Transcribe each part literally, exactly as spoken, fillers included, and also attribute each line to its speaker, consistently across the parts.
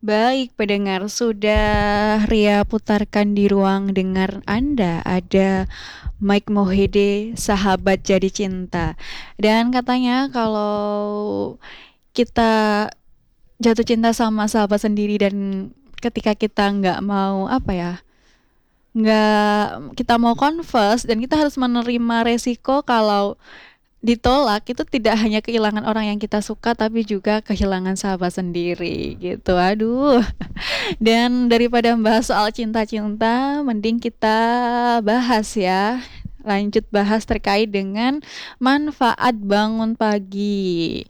Speaker 1: Baik, pendengar, sudah Ria putarkan di ruang dengar Anda ada Mike Mohede, Sahabat Jadi Cinta. Dan katanya kalau kita jatuh cinta sama sahabat sendiri dan ketika kita nggak mau apa ya, nggak kita mau converse dan kita harus menerima resiko kalau ditolak itu tidak hanya kehilangan orang yang kita suka tapi juga kehilangan sahabat sendiri gitu. Aduh. Dan daripada membahas soal cinta-cinta, mending kita bahas ya. Lanjut bahas terkait dengan manfaat bangun pagi.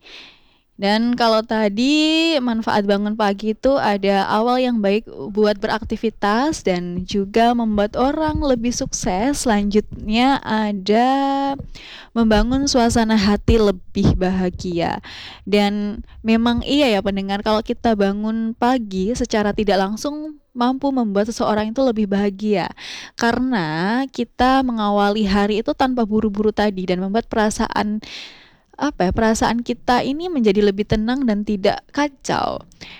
Speaker 1: Dan kalau tadi manfaat bangun pagi itu ada awal yang baik buat beraktivitas dan juga membuat orang lebih sukses. Selanjutnya ada membangun suasana hati lebih bahagia. Dan memang iya ya pendengar, kalau kita bangun pagi secara tidak langsung mampu membuat seseorang itu lebih bahagia karena kita mengawali hari itu tanpa buru-buru tadi dan membuat perasaan apa ya perasaan kita ini menjadi lebih tenang dan tidak kacau.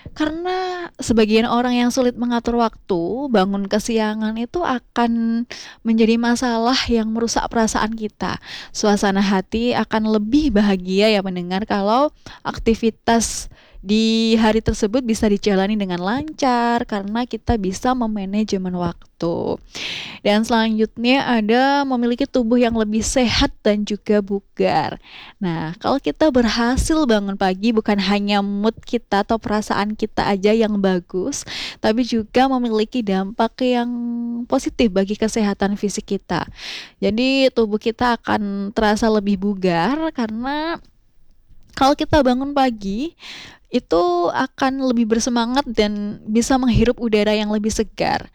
Speaker 1: Karena sebagian orang yang sulit mengatur waktu, bangun kesiangan itu akan menjadi masalah yang merusak perasaan kita. Suasana hati akan lebih bahagia ya mendengar kalau aktivitas di hari tersebut bisa dijalani dengan lancar karena kita bisa memanajemen waktu. Dan selanjutnya ada memiliki tubuh yang lebih sehat dan juga bugar. Nah, kalau kita berhasil bangun pagi bukan hanya mood kita atau perasaan kita aja yang bagus, tapi juga memiliki dampak yang positif bagi kesehatan fisik kita. Jadi tubuh kita akan terasa lebih bugar karena kalau kita bangun pagi itu akan lebih bersemangat dan bisa menghirup udara yang lebih segar.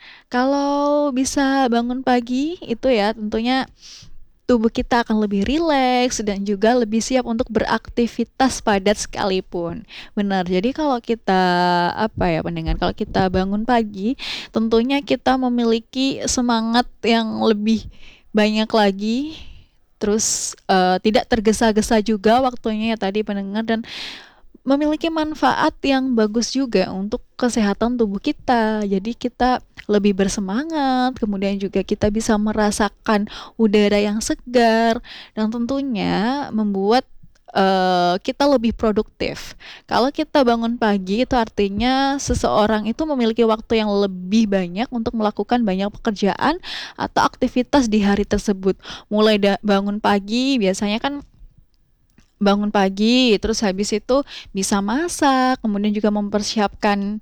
Speaker 1: Kalau bisa bangun pagi itu ya tentunya tubuh kita akan lebih rileks dan juga lebih siap untuk beraktivitas padat sekalipun. Benar. Jadi kalau kita apa ya pendengar, kalau kita bangun pagi, tentunya kita memiliki semangat yang lebih banyak lagi. Terus eh, tidak tergesa-gesa juga waktunya ya tadi pendengar dan memiliki manfaat yang bagus juga untuk kesehatan tubuh kita. Jadi kita lebih bersemangat, kemudian juga kita bisa merasakan udara yang segar dan tentunya membuat uh, kita lebih produktif. Kalau kita bangun pagi itu artinya seseorang itu memiliki waktu yang lebih banyak untuk melakukan banyak pekerjaan atau aktivitas di hari tersebut. Mulai da- bangun pagi biasanya kan bangun pagi, terus habis itu bisa masak, kemudian juga mempersiapkan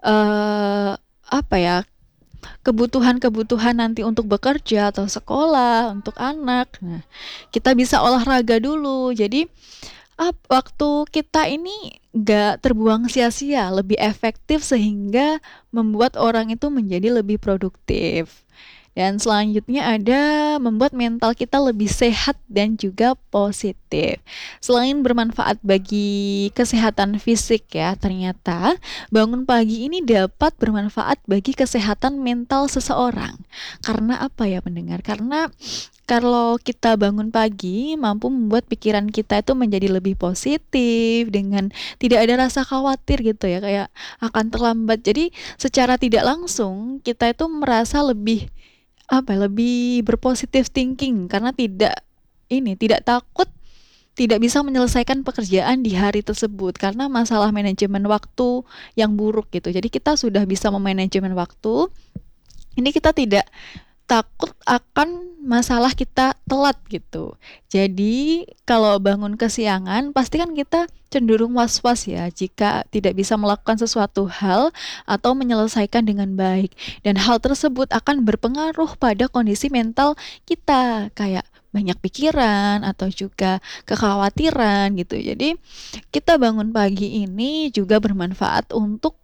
Speaker 1: eh apa ya, kebutuhan-kebutuhan nanti untuk bekerja atau sekolah, untuk anak. Nah, kita bisa olahraga dulu. Jadi, ap, waktu kita ini gak terbuang sia-sia, lebih efektif sehingga membuat orang itu menjadi lebih produktif. Dan selanjutnya ada membuat mental kita lebih sehat dan juga positif. Selain bermanfaat bagi kesehatan fisik ya, ternyata bangun pagi ini dapat bermanfaat bagi kesehatan mental seseorang. Karena apa ya pendengar? Karena kalau kita bangun pagi mampu membuat pikiran kita itu menjadi lebih positif dengan tidak ada rasa khawatir gitu ya kayak akan terlambat. Jadi secara tidak langsung kita itu merasa lebih apa ya, lebih berpositif thinking karena tidak ini tidak takut tidak bisa menyelesaikan pekerjaan di hari tersebut karena masalah manajemen waktu yang buruk gitu. Jadi kita sudah bisa memanajemen waktu. Ini kita tidak takut akan masalah kita telat gitu. Jadi kalau bangun kesiangan pasti kan kita cenderung was-was ya jika tidak bisa melakukan sesuatu hal atau menyelesaikan dengan baik. Dan hal tersebut akan berpengaruh pada kondisi mental kita kayak banyak pikiran atau juga kekhawatiran gitu. Jadi kita bangun pagi ini juga bermanfaat untuk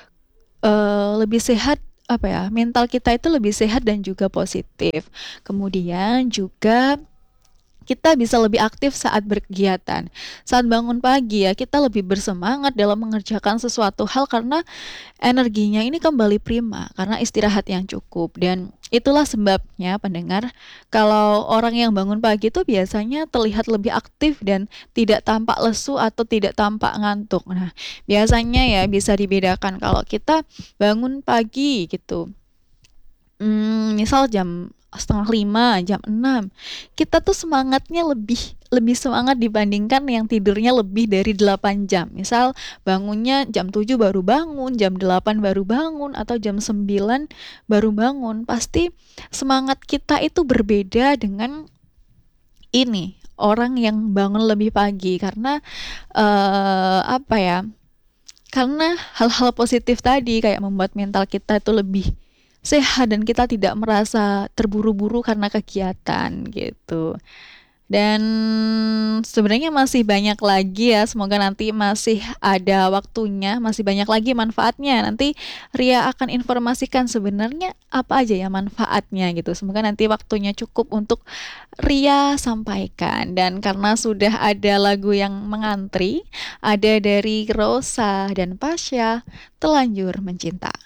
Speaker 1: eh, lebih sehat apa ya mental kita itu lebih sehat dan juga positif. Kemudian juga kita bisa lebih aktif saat berkegiatan. Saat bangun pagi ya, kita lebih bersemangat dalam mengerjakan sesuatu hal karena energinya ini kembali prima karena istirahat yang cukup. Dan itulah sebabnya pendengar, kalau orang yang bangun pagi itu biasanya terlihat lebih aktif dan tidak tampak lesu atau tidak tampak ngantuk. Nah, biasanya ya bisa dibedakan kalau kita bangun pagi gitu. Hmm, misal jam setengah lima, jam enam, kita tuh semangatnya lebih lebih semangat dibandingkan yang tidurnya lebih dari delapan jam. Misal bangunnya jam tujuh baru bangun, jam delapan baru bangun, atau jam sembilan baru bangun. Pasti semangat kita itu berbeda dengan ini, orang yang bangun lebih pagi karena eh apa ya? Karena hal-hal positif tadi kayak membuat mental kita itu lebih sehat dan kita tidak merasa terburu-buru karena kegiatan gitu. Dan sebenarnya masih banyak lagi ya, semoga nanti masih ada waktunya, masih banyak lagi manfaatnya. Nanti Ria akan informasikan sebenarnya apa aja ya manfaatnya gitu. Semoga nanti waktunya cukup untuk Ria sampaikan. Dan karena sudah ada lagu yang mengantri, ada dari Rosa dan Pasha, Telanjur Mencinta.